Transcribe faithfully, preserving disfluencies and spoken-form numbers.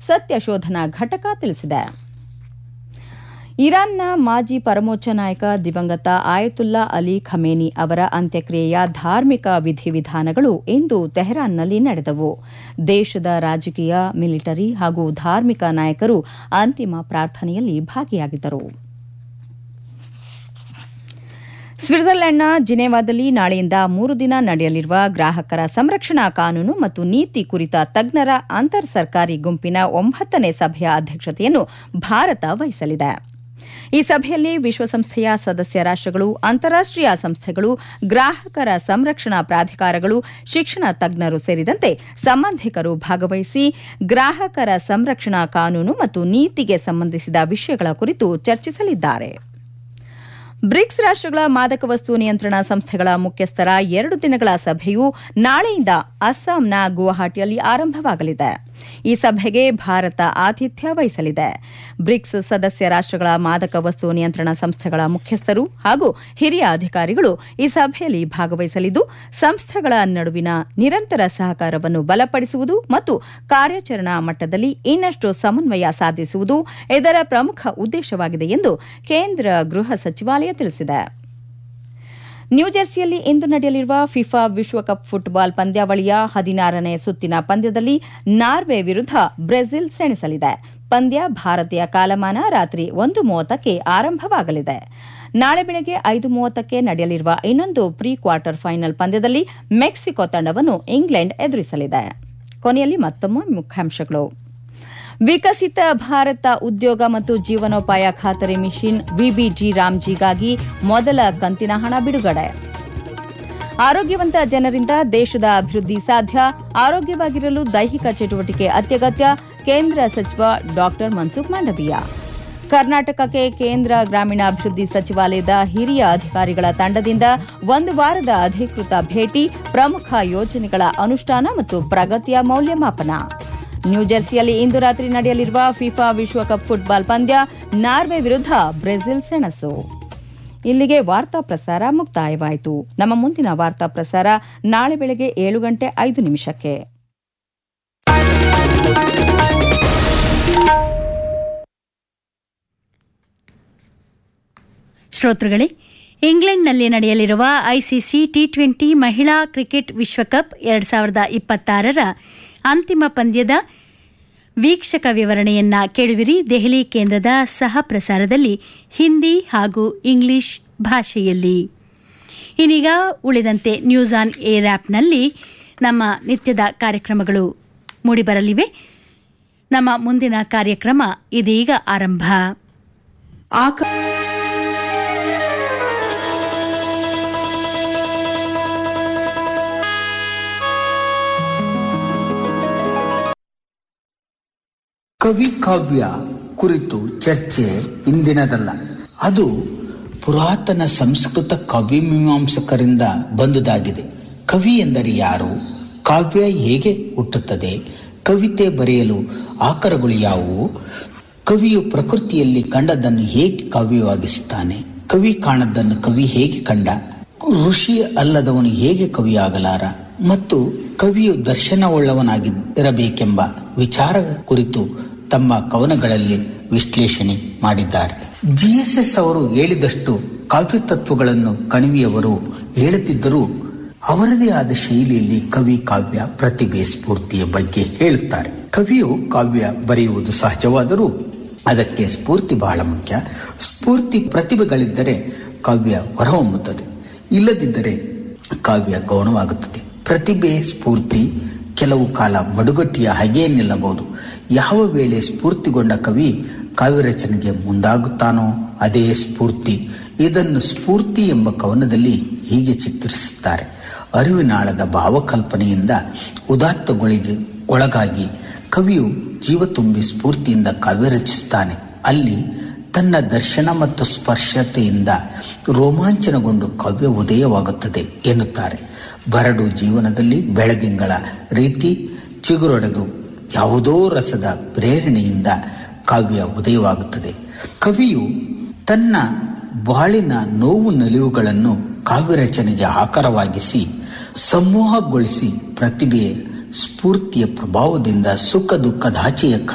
ಸತ್ಯಶೋಧನಾ ಘಟಕ ತಿಳಿಸಿದೆ. ಇರಾನ್ನ ಮಾಜಿ ಪರಮೋಚ್ಚ ನಾಯಕ ದಿವಂಗತ ಆಯತುಲ್ಲಾ ಅಲಿ ಖಮೇನಿ ಅವರ ಅಂತ್ಯಕ್ರಿಯೆಯ ಧಾರ್ಮಿಕ ವಿಧಿವಿಧಾನಗಳು ಇಂದು ತೆಹರಾನ್ನಲ್ಲಿ ನಡೆದವು. ದೇಶದ ರಾಜಕೀಯ, ಮಿಲಿಟರಿ ಹಾಗೂ ಧಾರ್ಮಿಕ ನಾಯಕರು ಅಂತಿಮ ಪ್ರಾರ್ಥನೆಯಲ್ಲಿ ಭಾಗಿಯಾಗಿದ್ದರು. ಸ್ವಿಟ್ಜರ್ಲೆಂಡ್ನ ಜಿನೆವಾದಲ್ಲಿ ನಾಳೆಯಿಂದ ಮೂರು ದಿನ ನಡೆಯಲಿರುವ ಗ್ರಾಹಕರ ಸಂರಕ್ಷಣಾ ಕಾನೂನು ಮತ್ತು ನೀತಿ ಕುರಿತ ತಜ್ಞರ ಅಂತರ್ ಸರ್ಕಾರಿ ಗುಂಪಿನ ಒಂಬತ್ತನೇ ಸಭೆಯ ಅಧ್ಯಕ್ಷತೆಯನ್ನು ಭಾರತ ವಹಿಸಲಿದೆ. ಈ ಸಭೆಯಲ್ಲಿ ವಿಶ್ವಸಂಸ್ಥೆಯ ಸದಸ್ಯ ರಾಷ್ಟಗಳು, ಅಂತಾರಾಷ್ಟೀಯ ಸಂಸ್ಥೆಗಳು, ಗ್ರಾಹಕರ ಸಂರಕ್ಷಣಾ ಪ್ರಾಧಿಕಾರಗಳು, ಶಿಕ್ಷಣ ತಜ್ಞರು ಸೇರಿದಂತೆ ಸಂಬಂಧಿಕರು ಭಾಗವಹಿಸಿ ಗ್ರಾಹಕರ ಸಂರಕ್ಷಣಾ ಕಾನೂನು ಮತ್ತು ನೀತಿಗೆ ಸಂಬಂಧಿಸಿದ ವಿಷಯಗಳ ಕುರಿತು ಚರ್ಚಿಸಲಿದ್ದಾರೆ. ಬ್ರಿಕ್ಸ್ ರಾಷ್ಟಗಳ ಮಾದಕ ವಸ್ತು ನಿಯಂತ್ರಣ ಸಂಸ್ಥೆಗಳ ಮುಖ್ಯಸ್ಥರ ಎರಡು ದಿನಗಳ ಸಭೆಯು ನಾಳೆಯಿಂದ ಅಸ್ಸಾಂನ ಗುವಾಹಟಿಯಲ್ಲಿ ಆರಂಭವಾಗಲಿದೆ. ಈ ಸಭೆಗೆ ಭಾರತ ಆತಿಥ್ಯ ವಹಿಸಲಿದೆ. ಬ್ರಿಕ್ಸ್ ಸದಸ್ಯ ರಾಷ್ಟಗಳ ಮಾದಕ ವಸ್ತು ನಿಯಂತ್ರಣ ಸಂಸ್ಥೆಗಳ ಮುಖ್ಯಸ್ಥರು ಹಾಗೂ ಹಿರಿಯ ಅಧಿಕಾರಿಗಳು ಈ ಸಭೆಯಲ್ಲಿ ಭಾಗವಹಿಸಲಿದ್ದು, ಸಂಸ್ಥೆಗಳ ನಡುವಿನ ನಿರಂತರ ಸಹಕಾರವನ್ನು ಬಲಪಡಿಸುವುದು ಮತ್ತು ಕಾರ್ಯಾಚರಣಾ ಮಟ್ಟದಲ್ಲಿ ಇನ್ನಷ್ಟು ಸಮನ್ವಯ ಸಾಧಿಸುವುದು ಇದರ ಪ್ರಮುಖ ಉದ್ದೇಶವಾಗಿದೆ ಎಂದು ಕೇಂದ್ರ ಗೃಹ ಸಚಿವಾಲಯ ತಿಳಿಸಿದೆ. ನ್ಯೂಜೆರ್ಸಿಯಲ್ಲಿ ಇಂದು ನಡೆಯಲಿರುವ ಫಿಫಾ ವಿಶ್ವಕಪ್ ಫುಟ್ಬಾಲ್ ಪಂದ್ಯಾವಳಿಯ ಹದಿನಾರನೇ ಸುತ್ತಿನ ಪಂದ್ಯದಲ್ಲಿ ನಾರ್ವೆ ವಿರುದ್ಧ ಬ್ರೆಜಿಲ್ ಸೆಣಸಲಿದೆ. ಪಂದ್ಯ ಭಾರತೀಯ ಕಾಲಮಾನ ರಾತ್ರಿ ಒಂದು ಮೂವತ್ತಕ್ಕೆ ಆರಂಭವಾಗಲಿದೆ. ನಾಳೆ ಬೆಳಗ್ಗೆ ಐದು ಮೂವತ್ತಕ್ಕೆ ನಡೆಯಲಿರುವ ಇನ್ನೊಂದು ಪ್ರೀ ಕ್ವಾರ್ಟರ್ ಫೈನಲ್ ಪಂದ್ಯದಲ್ಲಿ ಮೆಕ್ಸಿಕೋ ತಂಡವನ್ನು ಇಂಗ್ಲೆಂಡ್ ಎದುರಿಸಲಿದೆ. ಕೊನೆಯಲ್ಲಿ ಮತ್ತೊಮ್ಮೆ ಮುಖ್ಯಾಂಶಗಳು. ವಿಕಸಿತ ಭಾರತ ಉದ್ಯೋಗ ಮತ್ತು ಜೀವನೋಪಾಯ ಖಾತರಿ ಮಿಷನ್ ವಿಬಿಜಿ ರಾಮ್ಜಿಗಾಗಿ ಮೊದಲ ಕಂತಿನ ಹಣ ಬಿಡುಗಡೆ. ಆರೋಗ್ಯವಂತ ಜನರಿಂದ ದೇಶದ ಅಭಿವೃದ್ಧಿ ಸಾಧ್ಯ, ಆರೋಗ್ಯವಾಗಿರಲು ದೈಹಿಕ ಚಟುವಟಿಕೆ ಅತ್ಯಗತ್ಯ, ಕೇಂದ್ರ ಸಚಿವ ಡಾ ಮನ್ಸುಖ್ ಮಾಂಡವೀಯ. ಕರ್ನಾಟಕಕ್ಕೆ ಕೇಂದ್ರ ಗ್ರಾಮೀಣಾಭಿವೃದ್ಧಿ ಸಚಿವಾಲಯದ ಹಿರಿಯ ಅಧಿಕಾರಿಗಳ ತಂಡದಿಂದ ಒಂದು ವಾರದ ಅಧಿಕೃತ ಭೇಟಿ, ಪ್ರಮುಖ ಯೋಜನೆಗಳ ಅನುಷ್ಠಾನ ಮತ್ತು ಪ್ರಗತಿಯ ಮೌಲ್ಯಮಾಪನ. ನ್ಯೂಜೆರ್ಸಿಯಲ್ಲಿ ಇಂದು ರಾತ್ರಿ ನಡೆಯಲಿರುವ ಫಿಫಾ ವಿಶ್ವಕಪ್ ಫುಟ್ಬಾಲ್ ಪಂದ್ಯ, ನಾರ್ವೆ ವಿರುದ್ಧ ಬ್ರೆಜಿಲ್ ಸೆಣಸು. ಇಲ್ಲಿಗೆ ವಾರ್ತಾ ಪ್ರಸಾರ ಮುಕ್ತಾಯವಾಯಿತು. ನಮ್ಮ ಮುಂದಿನ ವಾರ್ತಾ ಪ್ರಸಾರ ನಾಳೆ ಬೆಳಗ್ಗೆ ಏಳು ಗಂಟೆ ಐದು ನಿಮಿಷಕ್ಕೆ. ಶ್ರೋತೃಗಳೇ, ಇಂಗ್ಲೆಂಡ್ನಲ್ಲಿ ನಡೆಯಲಿರುವ ಐಸಿಸಿ ಟಿ ಟ್ವೆಂಟಿ ಮಹಿಳಾ ಕ್ರಿಕೆಟ್ ವಿಶ್ವಕಪ್ ಎರಡು ಸಾವಿರದ ಇಪ್ಪತ್ತಾರರ ಅಂತಿಮ ಪಂದ್ಯದ ವೀಕ್ಷಕ ವಿವರಣೆಯನ್ನ ಕೇಳುವಿರಿ. ದೆಹಲಿ ಕೇಂದ್ರದ ಸಹ ಪ್ರಸಾರದಲ್ಲಿ ಹಿಂದಿ ಹಾಗೂ ಇಂಗ್ಲಿಷ್ ಭಾಷೆಯಲ್ಲಿ. ಇನ್ನೀಗ ಉಳಿದಂತೆ ನ್ಯೂಸ್ ಆನ್ ಏರ್ ಆಪ್ನಲ್ಲಿ ನಮ್ಮ ನಿತ್ಯದ ಕಾರ್ಯಕ್ರಮಗಳು ಮೂಡಿಬರಲಿವೆ. ನಮ್ಮ ಮುಂದಿನ ಕಾರ್ಯಕ್ರಮ ಇದೀಗ ಆರಂಭ. ಕವಿ ಕಾವ್ಯ ಕುರಿತು ಚರ್ಚೆ ಇಂದಿನದಲ್ಲ. ಅದು ಪುರಾತನ ಸಂಸ್ಕೃತ ಕಾವ್ಯ ಮೀಮಾಂಸಕರಿಂದ ಬಂದುದಾಗಿದೆ. ಕವಿ ಎಂದರೆ ಯಾರು? ಕಾವ್ಯ ಹೇಗೆ ಹುಟ್ಟುತ್ತದೆ? ಕವಿತೆ ಬರೆಯಲು ಆಕರಗಳು ಯಾವುವು? ಕವಿಯು ಪ್ರಕೃತಿಯಲ್ಲಿ ಕಂಡದನ್ನು ಹೇಗೆ ಕಾವ್ಯವಾಗಿಸುತ್ತಾನೆ? ಕವಿ ಕಾಣದನ್ನು ಕವಿ ಹೇಗೆ ಕಂಡ? ಋಷಿ ಅಲ್ಲದವನು ಹೇಗೆ ಕವಿಯಾಗಲಾರ? ಮತ್ತು ಕವಿಯು ದರ್ಶನವುಳ್ಳವನಾಗಿರಬೇಕೆಂಬ ವಿಚಾರ ಕುರಿತು ತಮ್ಮ ಕವನಗಳಲ್ಲಿ ವಿಶ್ಲೇಷಣೆ ಮಾಡಿದ್ದಾರೆ. ಜಿ ಎಸ್ ಎಸ್ ಅವರು ಹೇಳಿದಷ್ಟು ಕಾವ್ಯ ತತ್ವಗಳನ್ನು ಕಣಿವೆಯವರು ಹೇಳುತ್ತಿದ್ದರೂ ಅವರದೇ ಆದ ಶೈಲಿಯಲ್ಲಿ ಕವಿ ಕಾವ್ಯ ಪ್ರತಿಭೆ ಸ್ಫೂರ್ತಿಯ ಬಗ್ಗೆ ಹೇಳುತ್ತಾರೆ. ಕವಿಯು ಕಾವ್ಯ ಬರೆಯುವುದು ಸಹಜವಾದರೂ ಅದಕ್ಕೆ ಸ್ಫೂರ್ತಿ ಬಹಳ ಮುಖ್ಯ. ಸ್ಫೂರ್ತಿ ಪ್ರತಿಭೆಗಳಿದ್ದರೆ ಕಾವ್ಯ ಹೊರಹೊಮ್ಮುತ್ತದೆ, ಇಲ್ಲದಿದ್ದರೆ ಕಾವ್ಯ ಗೌಣವಾಗುತ್ತದೆ. ಪ್ರತಿಭೆ ಸ್ಫೂರ್ತಿ ಕೆಲವು ಕಾಲ ಮಡುಗಟ್ಟಿಯ ಹಾಗೇ ನಿಲ್ಲಬಹುದು. ಯಾವ ವೇಳೆ ಸ್ಫೂರ್ತಿಗೊಂಡ ಕವಿ ಕಾವ್ಯ ರಚನೆಗೆ ಮುಂದಾಗುತ್ತಾನೋ ಅದೇ ಸ್ಫೂರ್ತಿ. ಇದನ್ನು ಸ್ಫೂರ್ತಿ ಎಂಬ ಕವನದಲ್ಲಿ ಹೀಗೆ ಚಿತ್ರಿಸುತ್ತಾರೆ. ಅರಿವಿನಾಳದ ಭಾವಕಲ್ಪನೆಯಿಂದ ಉದಾತ್ತಗಳಿಗೆ ಒಳಗಾಗಿ ಕವಿಯು ಜೀವ ತುಂಬಿ ಸ್ಫೂರ್ತಿಯಿಂದ ಕಾವ್ಯ ರಚಿಸುತ್ತಾನೆ. ಅಲ್ಲಿ ತನ್ನ ದರ್ಶನ ಮತ್ತು ಸ್ಪರ್ಶತೆಯಿಂದ ರೋಮಾಂಚನಗೊಂಡು ಕಾವ್ಯ ಉದಯವಾಗುತ್ತದೆ ಎನ್ನುತ್ತಾರೆ. ಬರಡು ಜೀವನದಲ್ಲಿ ಬೆಳದಿಂಗಳ ರೀತಿ ಚಿಗುರೊಡೆದು ಯಾವುದೋ ರಸದ ಪ್ರೇರಣೆಯಿಂದ ಕಾವ್ಯ ಉದಯವಾಗುತ್ತದೆ. ಕವಿಯು ತನ್ನ ಬಾಳಿನ ನೋವು ನಲಿವುಗಳನ್ನು ಕಾವ್ಯ ರಚನೆಗೆ ಆಕಾರವಾಗಿಸಿ ಸಮೂಹಗೊಳಿಸಿ ಪ್ರತಿಭೆಯ ಸ್ಫೂರ್ತಿಯ ಪ್ರಭಾವದಿಂದ ಸುಖ ದುಃಖದಾಚೆಯ